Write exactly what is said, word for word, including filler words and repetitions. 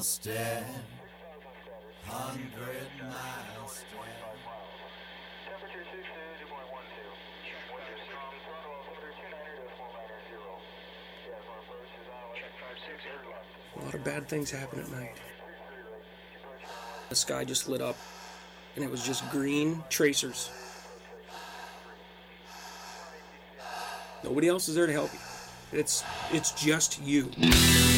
Stare, hundred miles stare. Temperature six two, two point one two. Wind is strong, throttle quarter two niner to four niner zero. Gas on approach is on check five six air left. A lot of bad things happen at night. The sky just lit up, and it was just green tracers. Nobody else is there to help you. It's it's just you.